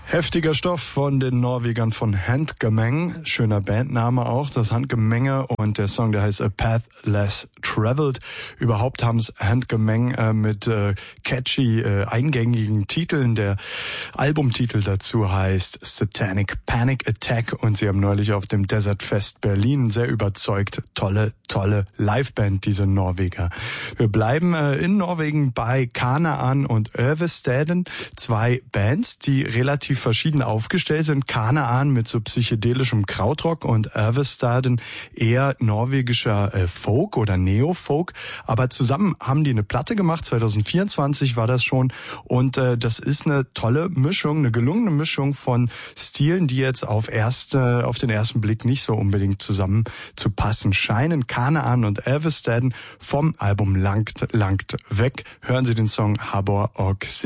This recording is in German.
Heftiger Stoff von den Norwegern von Handgemeng. Schöner Bandname auch, das Handgemenge. Und der Song, der heißt A Path Less Traveled. Überhaupt haben es Handgemeng mit catchy, eingängigen Titeln. Der Albumtitel dazu heißt Satanic Panic Attack. Und sie haben neulich auf dem Desert Fest Berlin sehr überzeugt. Tolle Liveband, diese Norweger. Wir bleiben in Norwegen bei Kanaan und Övestaden. Zwei Bands, die relativ verschieden aufgestellt sind. Kanaan mit so psychedelischem Krautrock und Övestaden eher norwegischer Folk oder Neofolk. Aber zusammen haben die eine Platte gemacht, 2024 war das schon. Und das ist eine tolle Mischung, eine gelungene Mischung von Stilen, die jetzt auf den ersten Blick nicht so unbedingt zusammen zu passen scheinen. Kanaan und Övestaden vom Album Langt weg. Hören Sie den Song Habor og